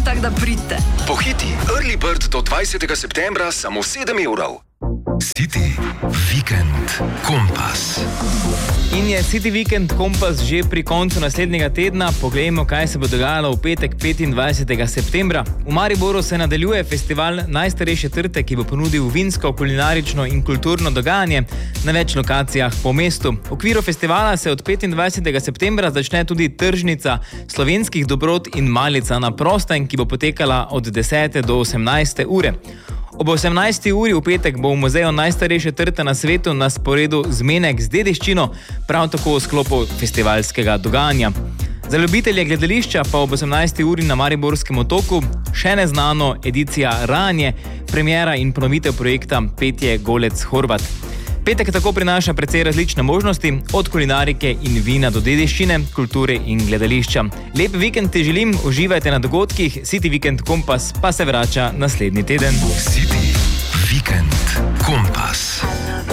tak da pridite. Pohiti, Early Bird do 20. septembra samo 7 €. City Weekend Kompas. In je City Weekend Kompas že pri koncu naslednjega tedna. Poglejmo, kaj se bo dogajalo v petek 25. septembra. V Mariboru se nadaljuje festival Najstarejše trte, ki bo ponudil vinsko, kulinarično in kulturno dogajanje na več lokacijah po mestu. V okviru festivala se od 25. septembra začne tudi tržnica slovenskih dobrot in malica na prostem, ki bo potekala od 10. do 18. ure. Ob 18. uri v petek bo v muzeju Najstarejše trte na svetu na sporedu zmenek z dediščino, prav tako v sklopu festivalskega dogajanja. Za ljubitelje gledališča pa ob 18. uri na Mariborskem otoku še neznano edicija Ranje, premiera in ponovitev projekta Petje Golec Horvat. Petek tako prinaša precej različne možnosti, od kulinarike in vina do dediščine, kulture in gledališča. Lep vikend ti želim, uživajte na dogodkih, City Weekend Kompas pa se vrača naslednji teden. City